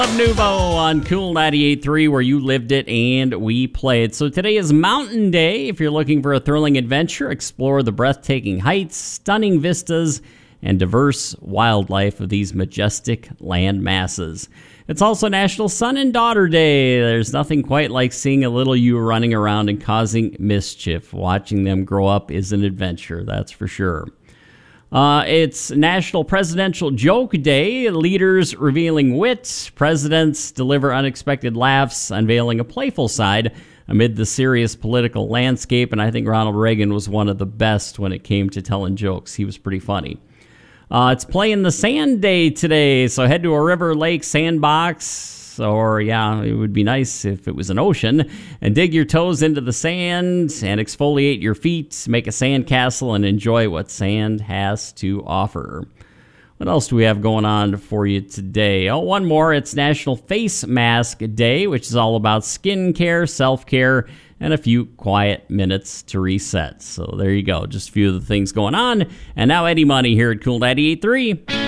Nuvo on Cool 98.3, where you lived it and we played. So today is Mountain Day. If you're looking for a thrilling adventure, explore the breathtaking heights, stunning vistas, and diverse wildlife of these majestic land masses. It's also National Son and Daughter Day. There's nothing quite like seeing a little you running around and causing mischief. Watching them grow up is an adventure, that's for sure. It's National Presidential Joke Day. Leaders revealing wit. Presidents deliver unexpected laughs, unveiling a playful side amid the serious political landscape. And I think Ronald Reagan was one of the best when it came to telling jokes. He was pretty funny. It's Play in the Sand Day today. So head to a river, lake, sandbox, or it would be nice if it was an ocean, and dig your toes into the sand and exfoliate your feet, make a sand castle, and enjoy what sand has to offer. What else do we have going on for you today? Oh, one more. It's National Face Mask Day, which is all about skin care, self-care, and a few quiet minutes to reset. So there you go. Just a few of the things going on. And now Eddie Money here at Cool 98.3.